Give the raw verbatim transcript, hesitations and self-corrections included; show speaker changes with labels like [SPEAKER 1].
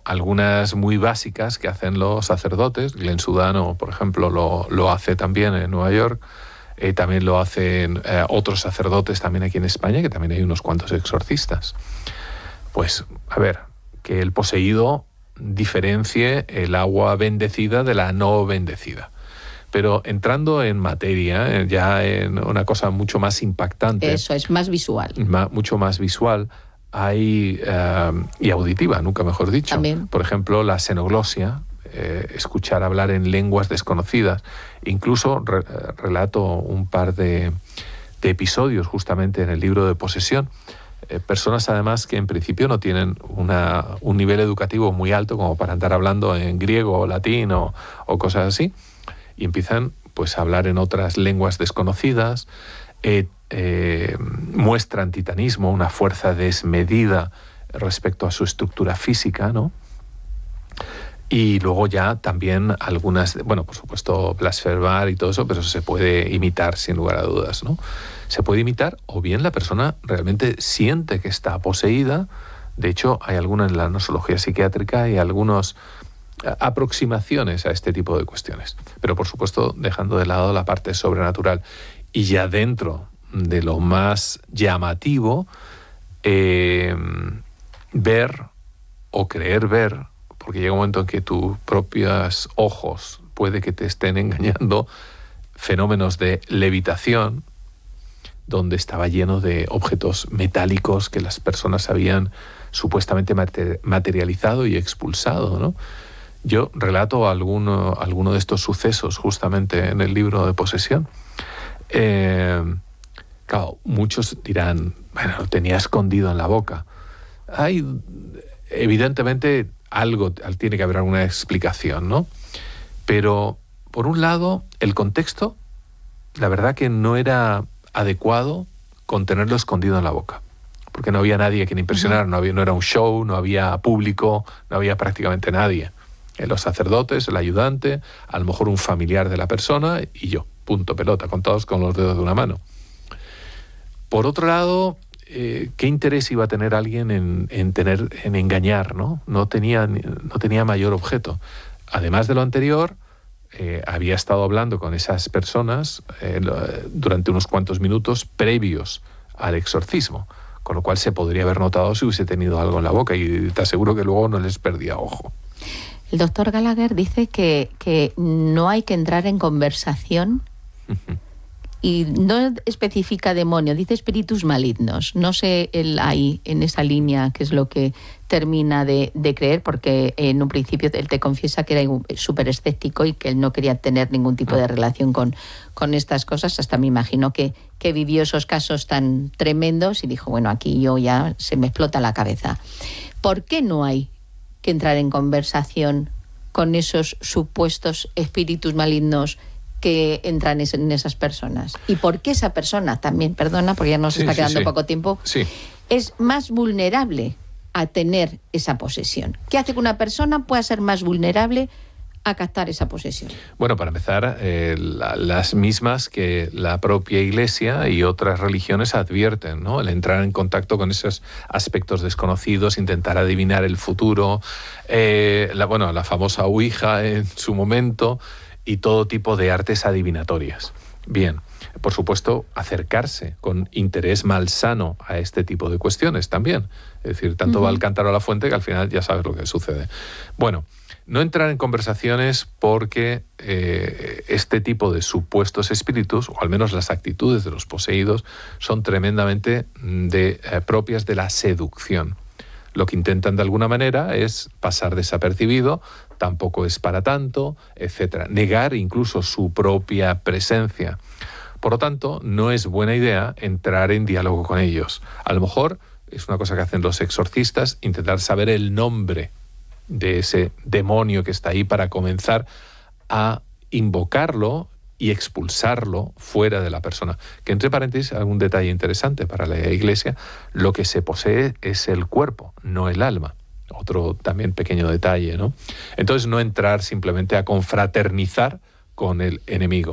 [SPEAKER 1] algunas muy básicas que hacen los sacerdotes. Glenn Sudano, por ejemplo, lo, lo hace también en Nueva York. Eh, también lo hacen eh, otros sacerdotes también aquí en España, que también hay unos cuantos exorcistas. Pues, a ver, que el poseído diferencie el agua bendecida de la no bendecida. Pero entrando en materia, eh, ya en una cosa mucho más impactante.
[SPEAKER 2] Eso es más visual.
[SPEAKER 1] Ma, mucho más visual. Hay, eh, y auditiva, nunca mejor dicho.
[SPEAKER 2] También.
[SPEAKER 1] Por ejemplo, la xenoglosia. Eh, escuchar hablar en lenguas desconocidas. Incluso re, relato un par de, de episodios justamente en el libro de Posesión. Eh, personas además que en principio no tienen una, un nivel educativo muy alto como para andar hablando en griego o latín o, o cosas así, y empiezan pues a hablar en otras lenguas desconocidas, eh, eh, muestran titanismo, una fuerza desmedida respecto a su estructura física, ¿no? Y luego ya también algunas, bueno, por supuesto, blasfemar y todo eso, pero se puede imitar sin lugar a dudas, ¿no? Se puede imitar, o bien la persona realmente siente que está poseída. De hecho, hay algunas en la nosología psiquiátrica y algunas aproximaciones a este tipo de cuestiones. Pero por supuesto, dejando de lado la parte sobrenatural. Y ya dentro de lo más llamativo, eh, ver o creer ver, porque llega un momento en que tus propios ojos puede que te estén engañando, fenómenos de levitación, donde estaba lleno de objetos metálicos que las personas habían supuestamente materializado y expulsado, ¿no? Yo relato alguno, alguno de estos sucesos justamente en el libro de Posesión. Eh, claro, muchos dirán, bueno, lo tenía escondido en la boca. Hay, evidentemente, algo, tiene que haber alguna explicación, ¿no? Pero, por un lado, el contexto, la verdad que no era adecuado con tenerlo escondido en la boca, porque no había nadie que le impresionara, uh-huh. no, había, no era un show, no había público, no había prácticamente nadie. Eh, los sacerdotes, el ayudante, a lo mejor un familiar de la persona y yo, punto, pelota, contados con los dedos de una mano. Por otro lado, Eh, ¿qué interés iba a tener alguien en, en, tener, en engañar, ¿no? No tenía, no tenía mayor objeto. Además de lo anterior, eh, había estado hablando con esas personas eh, durante unos cuantos minutos previos al exorcismo, con lo cual se podría haber notado si hubiese tenido algo en la boca, y te aseguro que luego no les perdía ojo.
[SPEAKER 2] El doctor Gallagher dice que, que no hay que entrar en conversación. Uh-huh. Y no especifica demonio, dice espíritus malignos. No sé él ahí, en esa línea, qué es lo que termina de, de creer, porque en un principio él te confiesa que era súper escéptico y que él no quería tener ningún tipo de relación con, con estas cosas. Hasta me imagino que, que vivió esos casos tan tremendos y dijo, bueno, aquí yo ya se me explota la cabeza. ¿Por qué no hay que entrar en conversación con esos supuestos espíritus malignos que entran en esas personas? ¿Y por qué esa persona también, perdona, porque ya nos
[SPEAKER 1] sí,
[SPEAKER 2] está
[SPEAKER 1] sí,
[SPEAKER 2] quedando
[SPEAKER 1] sí.
[SPEAKER 2] poco tiempo,
[SPEAKER 1] sí.
[SPEAKER 2] es más vulnerable a tener esa posesión? ¿Qué hace que una persona pueda ser más vulnerable a captar esa posesión?
[SPEAKER 1] Bueno, para empezar, eh, la, las mismas que la propia Iglesia y otras religiones advierten, ¿no? El entrar en contacto con esos aspectos desconocidos, intentar adivinar el futuro, eh, la, bueno, la famosa Ouija en su momento, y todo tipo de artes adivinatorias. Bien, por supuesto, acercarse con interés malsano a este tipo de cuestiones también. Es decir, tanto uh-huh. va el cántaro a la fuente que al final ya sabes lo que sucede. Bueno, no entrar en conversaciones porque eh, este tipo de supuestos espíritus, o al menos las actitudes de los poseídos, son tremendamente de, eh, propias de la seducción. Lo que intentan de alguna manera es pasar desapercibido, tampoco es para tanto, etcétera. Negar incluso su propia presencia. Por lo tanto, no es buena idea entrar en diálogo con ellos. A lo mejor es una cosa que hacen los exorcistas, intentar saber el nombre de ese demonio que está ahí para comenzar a invocarlo y expulsarlo fuera de la persona. Que entre paréntesis, algún detalle interesante para la Iglesia, lo que se posee es el cuerpo, no el alma. Otro también pequeño detalle, ¿no? Entonces, no entrar simplemente a confraternizar con el enemigo.